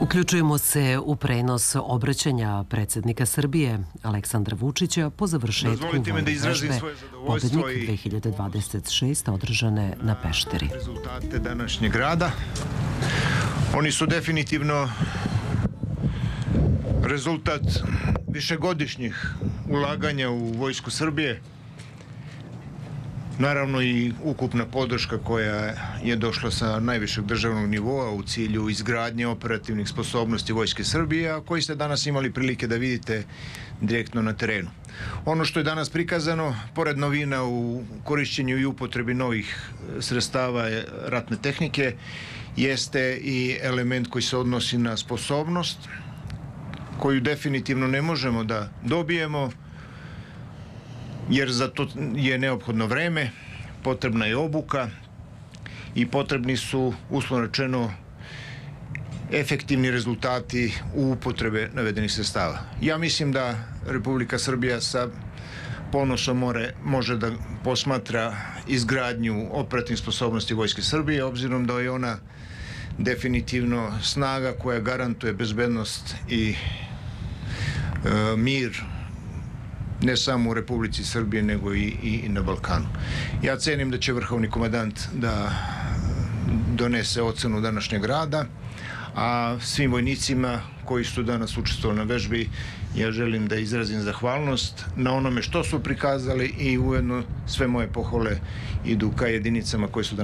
Uključujemo se u prenos obraćanja predsjednika Srbije Aleksandra Vučića po završetku vojne vežbe Pobednik 2026. održane na Pešteri. Rezultate današnjeg rada. Oni su definitivno rezultat višegodišnjih ulaganja u Vojsku Srbije. Naravno i ukupna podrška koja je došla sa najvišeg državnog nivoa u cilju izgradnje operativnih sposobnosti Vojske Srbije, a koji ste danas imali prilike da vidite direktno na terenu. Ono što je danas prikazano, pored novina u korišćenju i upotrebi novih sredstava ratne tehnike, jeste i element koji se odnosi na sposobnost, koju definitivno ne možemo da dobijemo, jer za to je neophodno vreme, potrebna je obuka i potrebni su, uslovno rečeno, efektivni rezultati u upotrebe navedenih sredstava. Ja mislim da Republika Srbija sa ponosom može da posmatra izgradnju operativnih sposobnosti Vojske Srbije, obzirom da je ona definitivno snaga koja garantuje bezbednost i mir ne samo u Republici Srbije, nego i na Balkanu. Ja cenim da će vrhovni komandant da donese ocenu današnjeg rada, a svim vojnicima koji su danas učestvovali na vežbi, ja želim da izrazim zahvalnost na onome što su prikazali i ujedno sve moje pohvale idu ka jedinicama koje su danas